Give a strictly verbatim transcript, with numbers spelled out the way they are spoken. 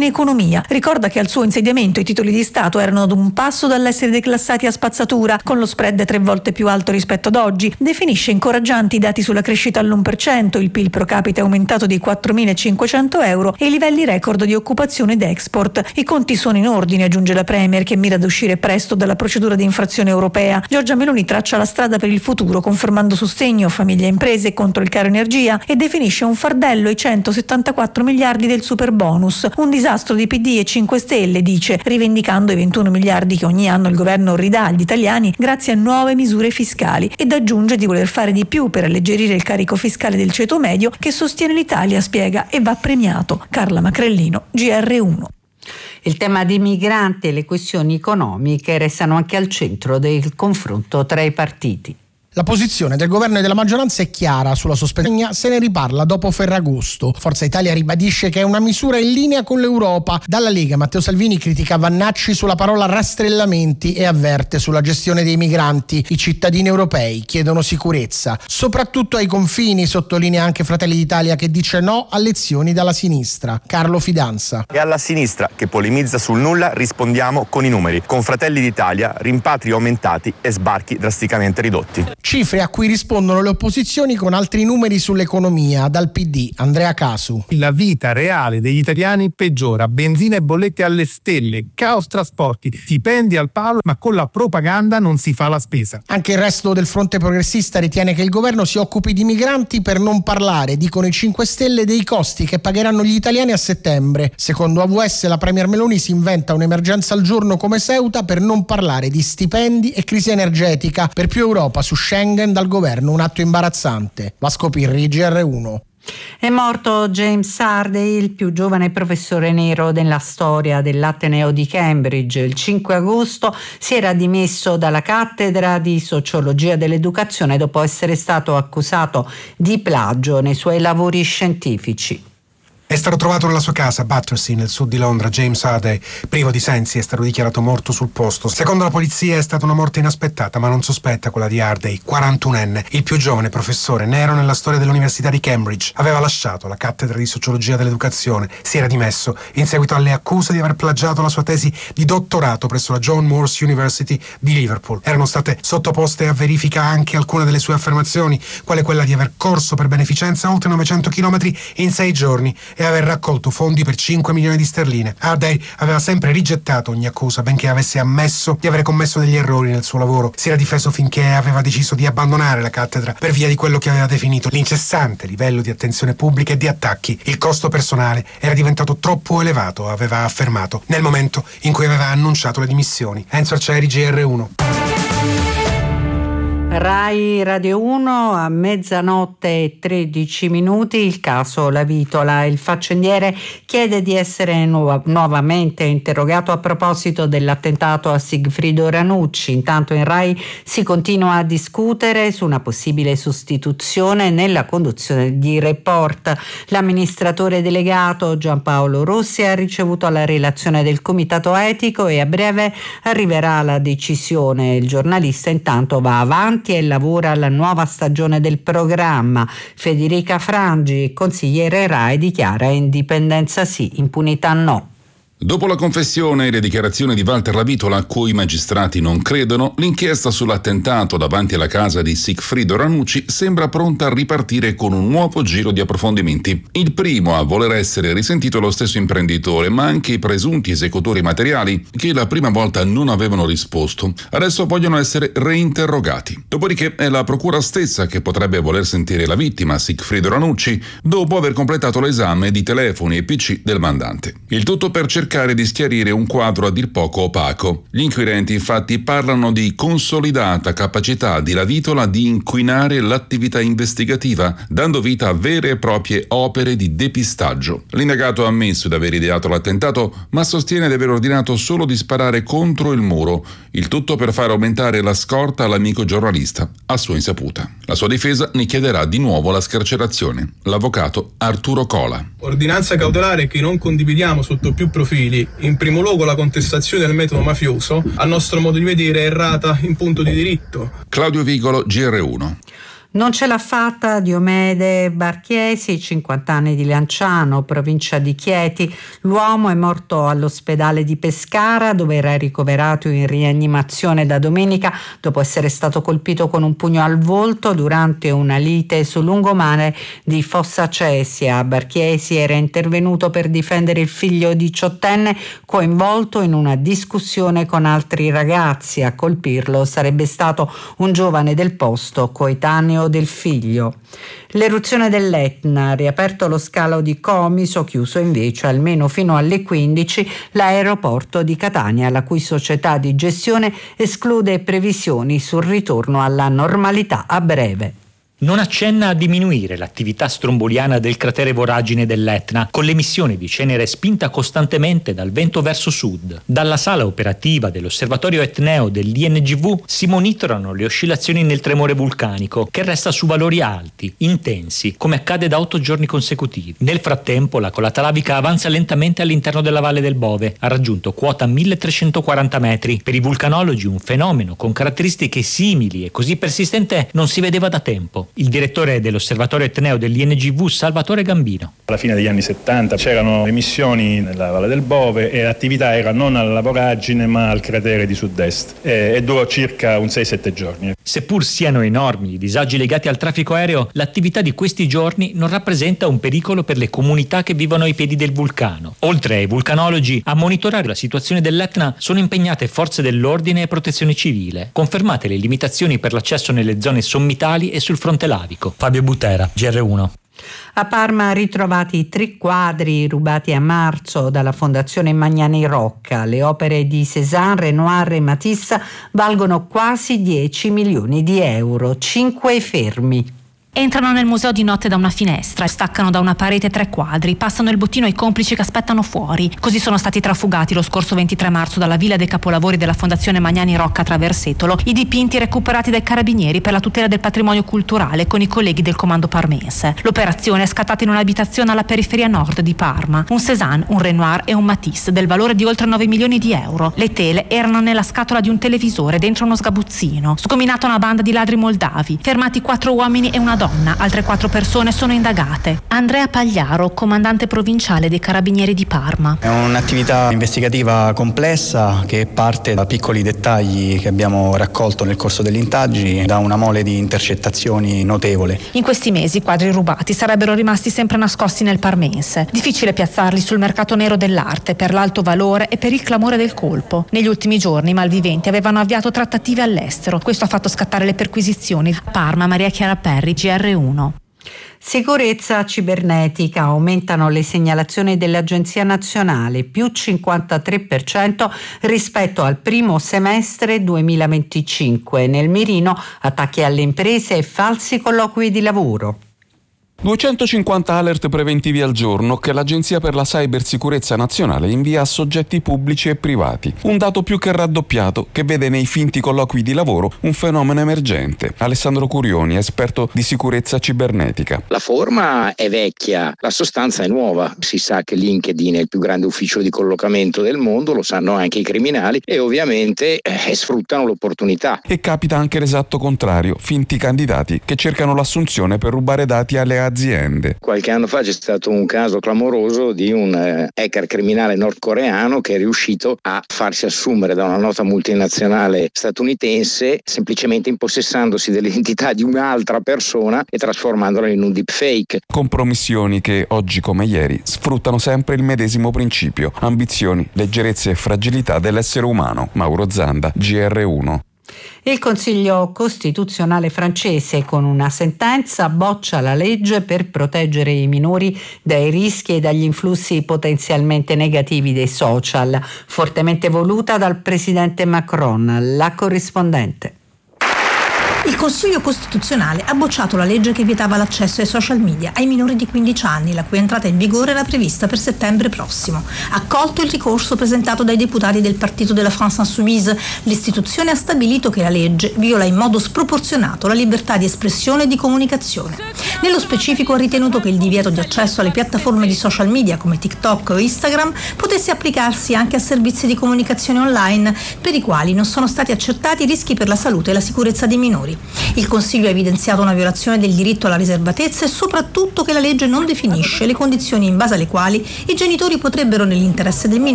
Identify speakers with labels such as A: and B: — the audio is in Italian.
A: economia. Ricorda che al suo insediamento i titoli di Stato erano ad un passo dall'essere declassati a spazzatura, con lo spread tre volte più alto rispetto ad oggi. Definisce incoraggianti i dati sulla crescita all'uno per cento, il P I L pro capite è aumentato di quattromilacinquecento euro e i livelli record di occupazione ed export. I conti sono in ordine, aggiunge la Premier, che mira ad uscire presto dalla procedura di infrazione europea. Giorgia Meloni traccia la strada per il futuro, confermando sostegno a famiglie e imprese contro il caro energia e definisce un fardello i centosettantaquattro miliardi del super bonus. Un disastro di P D e cinque Stelle, dice, rivendicando i ventuno miliardi che ogni anno il governo ridà agli italiani grazie a nuove misure fiscali, ed aggiunge di voler fare di più per alleggerire il carico fiscale del ceto medio che sostiene l'Italia, spiega, e va premiato. Carla Macrellino, G R uno.
B: Il tema dei migranti e le questioni economiche restano anche al centro del confronto tra i partiti.
C: La posizione del governo e della maggioranza è chiara sulla sospensione, se ne riparla dopo Ferragosto. Forza Italia ribadisce che è una misura in linea con l'Europa. Dalla Lega Matteo Salvini critica Vannacci sulla parola rastrellamenti e avverte sulla gestione dei migranti. I cittadini europei chiedono sicurezza, soprattutto ai confini, sottolinea anche Fratelli d'Italia, che dice no a lezioni dalla sinistra. Carlo Fidanza.
D: E alla sinistra, che polemizza sul nulla, rispondiamo con i numeri. Con Fratelli d'Italia, rimpatri aumentati e sbarchi drasticamente ridotti.
C: Cifre a cui rispondono le opposizioni con altri numeri sull'economia. Dal P D, Andrea Casu.
E: La vita reale degli italiani peggiora, benzina e bollette alle stelle, caos trasporti, stipendi al palo, ma con la propaganda non si fa la spesa.
C: Anche il resto del fronte progressista ritiene che il governo si occupi di migranti per non parlare, dicono i cinque Stelle, dei costi che pagheranno gli italiani a settembre. Secondo A V S la Premier Meloni si inventa un'emergenza al giorno come Ceuta per non parlare di stipendi e crisi energetica. Per più Europa su Schengen dal governo un atto imbarazzante. Vasco Pirri, G R uno.
B: È morto James Hardey, il più giovane professore nero della storia dell'Ateneo di Cambridge. Il cinque agosto si era dimesso dalla cattedra di sociologia dell'educazione dopo essere stato accusato di plagio nei suoi lavori scientifici.
F: È stato trovato nella sua casa a Battersea, nel sud di Londra. James Hardey, privo di sensi, è stato dichiarato morto sul posto. Secondo la polizia è stata una morte inaspettata, ma non sospetta quella di Hardey, quarantunenne, il più giovane professore nero nella storia dell'Università di Cambridge. Aveva lasciato la cattedra di sociologia dell'educazione, si era dimesso in seguito alle accuse di aver plagiato la sua tesi di dottorato presso la John Moores University di Liverpool. Erano state sottoposte a verifica anche alcune delle sue affermazioni, quale quella di aver corso per beneficenza oltre novecento chilometri in sei giorni e aver raccolto fondi per cinque milioni di sterline. Hardey aveva sempre rigettato ogni accusa, benché avesse ammesso di avere commesso degli errori nel suo lavoro. Si era difeso finché aveva deciso di abbandonare la cattedra per via di quello che aveva definito l'incessante livello di attenzione pubblica e di attacchi. Il costo personale era diventato troppo elevato, aveva affermato, nel momento in cui aveva annunciato le dimissioni. Enzo Arcieri, G R uno.
B: Rai Radio uno, a mezzanotte e tredici minuti, il caso La Vitola. Il faccendiere chiede di essere nu- nuovamente interrogato a proposito dell'attentato a Sigfrido Ranucci. Intanto in Rai si continua a discutere su una possibile sostituzione nella conduzione di Report. L'amministratore delegato Giampaolo Rossi ha ricevuto la relazione del comitato etico e a breve arriverà la decisione. Il giornalista intanto va avanti e lavora alla nuova stagione del programma. Federica Frangi, consigliere Rai, dichiara: indipendenza sì, impunità no.
G: Dopo la confessione e le dichiarazioni di Walter La Vitola, a cui i magistrati non credono, l'inchiesta sull'attentato davanti alla casa di Sigfrido Ranucci sembra pronta a ripartire con un nuovo giro di approfondimenti. Il primo a voler essere risentito è lo stesso imprenditore, ma anche i presunti esecutori materiali che la prima volta non avevano risposto. Adesso vogliono essere reinterrogati. Dopodiché è la procura stessa che potrebbe voler sentire la vittima, Sigfrido Ranucci, dopo aver completato l'esame di telefoni e P C del mandante. Il tutto per cercare cercare di schiarire un quadro a dir poco opaco. Gli inquirenti infatti parlano di consolidata capacità di La Vitola di inquinare l'attività investigativa, dando vita a vere e proprie opere di depistaggio. L'indagato ha ammesso di aver ideato l'attentato, ma sostiene di aver ordinato solo di sparare contro il muro, il tutto per far aumentare la scorta all'amico giornalista, a sua insaputa. La sua difesa ne chiederà di nuovo la scarcerazione. L'avvocato Arturo Cola.
H: Ordinanza cautelare che non condividiamo sotto più profili. In primo luogo la contestazione del metodo mafioso, a nostro modo di vedere, è errata in punto di diritto.
G: Claudio Vigolo, G R uno.
B: Non ce l'ha fatta Diomede Barchiesi, cinquanta anni di Lanciano, provincia di Chieti. L'uomo è morto all'ospedale di Pescara, dove era ricoverato in rianimazione da domenica dopo essere stato colpito con un pugno al volto durante una lite sul lungomare di Fossa Cesia. Barchiesi era intervenuto per difendere il figlio diciottenne coinvolto in una discussione con altri ragazzi. A colpirlo sarebbe stato un giovane del posto, coetaneo del figlio. L'eruzione dell'Etna ha riaperto lo scalo di Comiso, chiuso invece almeno fino alle quindici l'aeroporto di Catania, la cui società di gestione esclude previsioni sul ritorno alla normalità a breve.
I: Non accenna a diminuire l'attività stromboliana del cratere voragine dell'Etna, con l'emissione di cenere spinta costantemente dal vento verso sud. Dalla sala operativa dell'osservatorio etneo dell'I N G V si monitorano le oscillazioni nel tremore vulcanico, che resta su valori alti, intensi, come accade da otto giorni consecutivi. Nel frattempo la colata lavica avanza lentamente all'interno della valle del Bove, ha raggiunto quota milletrecentoquaranta metri. Per i vulcanologi un fenomeno con caratteristiche simili e così persistente non si vedeva da tempo. Il direttore dell'osservatorio etneo dell'I N G V, Salvatore Gambino.
J: Alla fine degli anni settanta c'erano emissioni nella Valle del Bove e l'attività era non alla voragine ma al cratere di sud-est e, e durò circa un sei sette giorni.
I: Seppur siano enormi i disagi legati al traffico aereo, l'attività di questi giorni non rappresenta un pericolo per le comunità che vivono ai piedi del vulcano. Oltre ai vulcanologi, a monitorare la situazione dell'Etna sono impegnate forze dell'ordine e protezione civile. Confermate le limitazioni per l'accesso nelle zone sommitali e sul fronte lavico. Fabio Butera, G R uno.
B: A Parma ritrovati tre quadri rubati a marzo dalla Fondazione Magnani Rocca. Le opere di Cézanne, Renoir e Matisse valgono quasi dieci milioni di euro. Cinque fermi.
K: Entrano nel museo di notte da una finestra, staccano da una parete tre quadri, passano il bottino ai complici che aspettano fuori. Così sono stati trafugati lo scorso ventitré marzo dalla Villa dei Capolavori della Fondazione Magnani Rocca a Traversetolo i dipinti recuperati dai carabinieri per la tutela del patrimonio culturale con i colleghi del comando parmense. L'operazione è scattata in un'abitazione alla periferia nord di Parma. Un Cézanne, un Renoir e un Matisse del valore di oltre nove milioni di euro. Le tele erano nella scatola di un televisore dentro uno sgabuzzino. Sgominata una banda di ladri moldavi. Fermati quattro uomini e una donna. Altre quattro persone sono indagate. Andrea Pagliaro, comandante provinciale dei Carabinieri di Parma.
L: È un'attività investigativa complessa che parte da piccoli dettagli che abbiamo raccolto nel corso delle indagini, da una mole di intercettazioni notevole.
K: In questi mesi i quadri rubati sarebbero rimasti sempre nascosti nel parmense. Difficile piazzarli sul mercato nero dell'arte per l'alto valore e per il clamore del colpo. Negli ultimi giorni i malviventi avevano avviato trattative all'estero. Questo ha fatto scattare le perquisizioni. A Parma, Maria Chiara Perri, G R uno.
B: Sicurezza cibernetica, aumentano le segnalazioni dell'Agenzia Nazionale, più cinquantatré per cento rispetto al primo semestre duemilaventicinque. Nel mirino attacchi alle imprese e falsi colloqui di lavoro.
M: duecentocinquanta alert preventivi al giorno che l'Agenzia per la Cybersicurezza Nazionale invia a soggetti pubblici e privati. Un dato più che raddoppiato che vede nei finti colloqui di lavoro un fenomeno emergente. Alessandro Curioni, esperto di sicurezza cibernetica.
N: La forma è vecchia, la sostanza è nuova. Si sa che LinkedIn è il più grande ufficio di collocamento del mondo, lo sanno anche i criminali e ovviamente eh, sfruttano l'opportunità.
M: E capita anche l'esatto contrario, finti candidati che cercano l'assunzione per rubare dati alle aziende.
N: Qualche anno fa c'è stato un caso clamoroso di un eh, hacker criminale nordcoreano che è riuscito a farsi assumere da una nota multinazionale statunitense semplicemente impossessandosi dell'identità di un'altra persona e trasformandola in un deepfake.
M: Compromissioni che oggi come ieri sfruttano sempre il medesimo principio: ambizioni, leggerezze e fragilità dell'essere umano. Mauro Zanda, G R uno.
B: Il Consiglio Costituzionale francese con una sentenza boccia la legge per proteggere i minori dai rischi e dagli influssi potenzialmente negativi dei social, fortemente voluta dal presidente Macron. La corrispondente.
A: Il Consiglio Costituzionale ha bocciato la legge che vietava l'accesso ai social media ai minori di quindici anni, la cui entrata in vigore era prevista per settembre prossimo. Accolto il ricorso presentato dai deputati del partito della France Insoumise, l'istituzione ha stabilito che la legge viola in modo sproporzionato la libertà di espressione e di comunicazione. Nello specifico ha ritenuto che il divieto di accesso alle piattaforme di social media come TikTok o Instagram potesse applicarsi anche a servizi di comunicazione online per i quali non sono stati accertati rischi per la salute e la sicurezza dei minori.
O: minori. Il Consiglio ha evidenziato una violazione del diritto alla riservatezza e soprattutto che la legge non definisce le condizioni in base alle quali i genitori potrebbero, nell'interesse del minore,